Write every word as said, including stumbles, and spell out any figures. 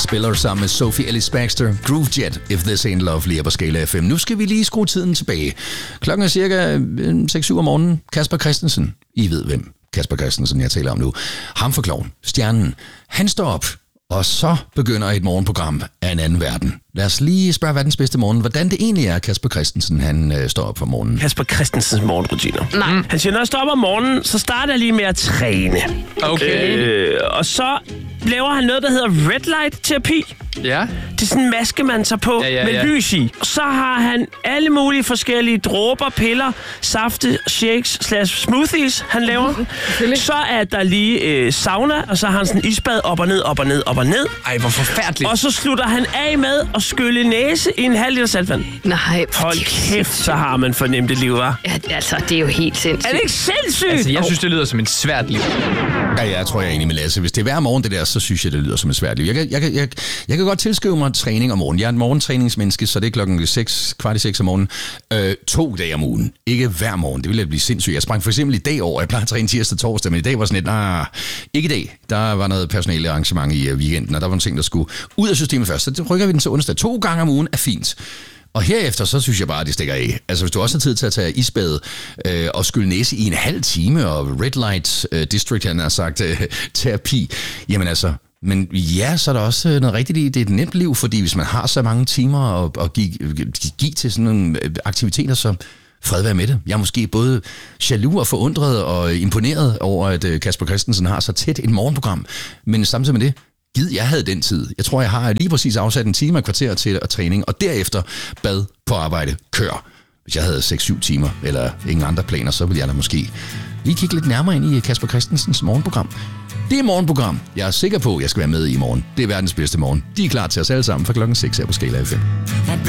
spiller sammen med Sophie Ellis Bextor, Groove Jet, If This Ain't Love, lige på Skala F M. Nu skal vi lige skrue tiden tilbage. Klokken er cirka seks syv om morgenen. Kasper Christensen, I ved hvem Kasper Christensen, jeg taler om nu. Ham for Klovn, stjernen. Han står op, og så begynder et morgenprogram af en anden verden. Lad os lige spørge verdens bedste morgen, hvordan det egentlig er, Kasper Christensen, han øh, står op for morgenen. Kasper Christensens morgenrutiner. Nej. Mm. Han siger, når jeg står op om morgenen, så starter jeg lige med at træne. Okay. Øh, og så laver han noget, der hedder red light terapi. Ja. Det er sådan en maske, man tager på ja, ja, med ja. lys i. Så har han alle mulige forskellige dråber, piller, safte, shakes, slash smoothies, han laver. Mm-hmm. Så er der lige øh, sauna, og så har han sådan en isbad op og ned, op og ned, op og ned. Ej, hvor forfærdeligt. Og så slutter han af med at skylle næse i en halv liter saltvand. Nej. Hold kæft, så har man fornemt det liv, hva'? Ja, altså, det er jo helt sindssygt. Er det ikke sindssygt? Altså, jeg synes, det lyder som et svært liv. Ja, jeg tror, jeg er enig med Lasse. Hvis det er hver morgen det der, så synes jeg, det lyder som et svært liv. Jeg kan, jeg, kan, jeg, jeg kan godt tilskrive mig træning om morgenen. Jeg er en morgentræningsmenneske, så det er klokken seks, kvart i seks om morgenen. Øh, to dage om ugen. Ikke hver morgen. Det ville blive sindssygt. Jeg sprang for eksempel i dag over. Jeg plejer at træne tirsdag torsdag, men i dag var sådan lidt, nej, ikke i dag. Der var noget personale arrangement i weekenden, og der var nogle ting, der skulle ud af systemet først. Så rykker vi den til onsdag. To gange om ugen er fint. Og herefter, så synes jeg bare, at det stikker af. Altså, hvis du også har tid til at tage isbad øh, og skylle næse i en halv time, og Red Light øh, District, han har sagt, øh, terapi, jamen altså, men ja, så er der også noget rigtigt i, det er et nemt liv, fordi hvis man har så mange timer at, at give, give til sådan nogle aktiviteter, så fred være med det. Jeg er måske både jaloux og forundret og imponeret over, at Kasper Christensen har så tæt et morgenprogram, men samtidig med det, Gid, jeg havde den tid. Jeg tror, jeg har lige præcis afsat en time og kvarter til at træning, og derefter bad på arbejde, kør. Hvis jeg havde seks syv timer, eller ingen andre planer, så ville jeg da måske lige kigge lidt nærmere ind i Kasper Christensens morgenprogram. Det er morgenprogram, jeg er sikker på, at jeg skal være med i i morgen. Det er verdens bedste morgen. De er klar til os alle sammen fra klokken seks her på Skala F M.